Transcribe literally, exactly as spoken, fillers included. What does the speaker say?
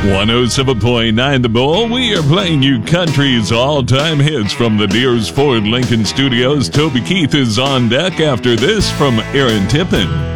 one oh seven point nine The Bull, we are playing you country's all-time hits from the Deers Ford Lincoln Studios. Toby Keith is on deck after this from Aaron Tippin.